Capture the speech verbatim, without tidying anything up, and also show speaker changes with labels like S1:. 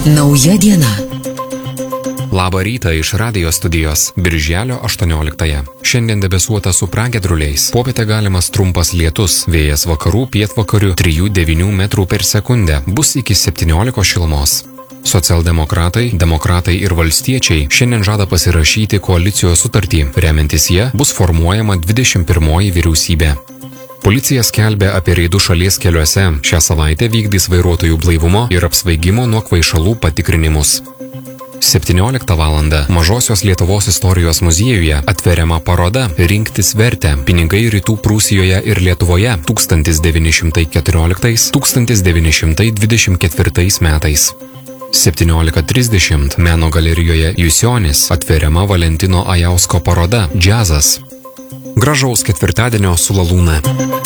S1: Nauja diena.
S2: Labą rytą iš radijo studijos, birželio aštuonioliktąją. Šiandien debesuota su pragiedruliais. Popietę galimas trumpas lietus, vėjas vakarų pietvakarių trijų devynių metrų per sekundę, bus iki septyniolikos šilumos. Socialdemokratai, demokratai ir valstiečiai šiandien žada pasirašyti koalicijos sutartį, remiantis ją bus formuojama dvidešimt pirmoji vyriausybė. Policija skelbia apie reidus šalies keliuose. Šią savaitę vykdys vairuotojų blaivumo ir apsvaigimo nuo kvaišalų patikrinimus. septynioliktą valandą Mažosios Lietuvos istorijos muziejuje atveriama paroda Rinktis vertę – pinigai Rytų Prūsijoje ir Lietuvoje tūkstantis devyni šimtai keturioliktais - tūkstantis devyni šimtai dvidešimt ketvirtais metais. septyniolika trisdešimt Meno galerijoje Jusionis atveriama Valentino Ajausko paroda Džiazas. Gražaus ketvirtadienio su Lalūna.